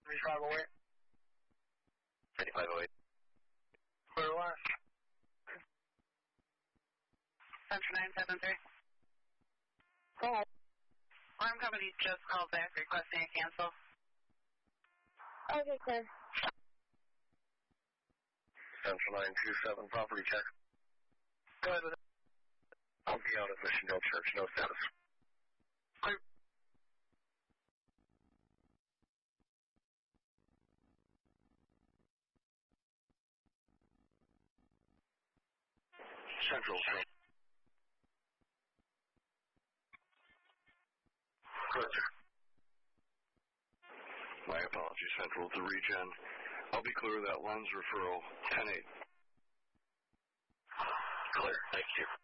3508. 3508. Clear line. Central 973. Call. Alarm company just called back requesting a cancel. Okay, clear. Central 927, property check. Go ahead with it. I'll be out of Mission Hill Church, no status. Clear. Central. Roger. My apologies, Central to regen. I'll be clear of that lens referral, 10-8. Clear, thank you.